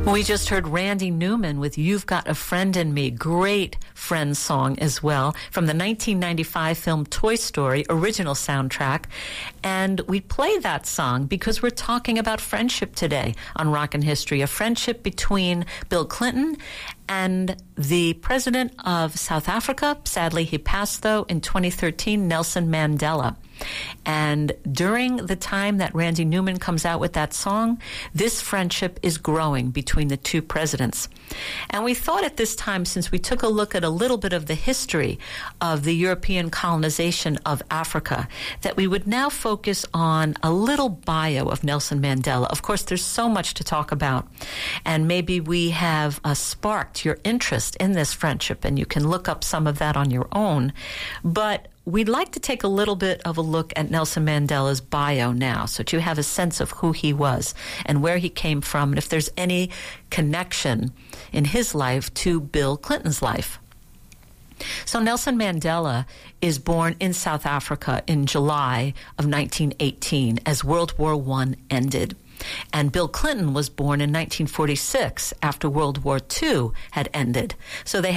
We just heard Randy Newman with You've Got a Friend in Me. Great Friends song as well from the 1995 film Toy Story original soundtrack. And we play that song because we're talking about friendship today on Rockin' History, a friendship between Bill Clinton and the president of South Africa. Sadly, he passed, though, in 2013, Nelson Mandela. And during the time that Randy Newman comes out with that song, this friendship is growing between the two presidents. And we thought at this time, since we took a look at a little bit of the history of the European colonization of Africa, that we would now focus on a little bio of Nelson Mandela. Of course, there's so much to talk about, and maybe we have sparked your interest in this friendship, and you can look up some of that on your own. But we'd like to take a little bit of a look at Nelson Mandela's bio now so that you have a sense of who he was and where he came from and if there's any connection in his life to Bill Clinton's life. So Nelson Mandela is born in South Africa in July of 1918 as World War I ended. And Bill Clinton was born in 1946 after World War II had ended. So they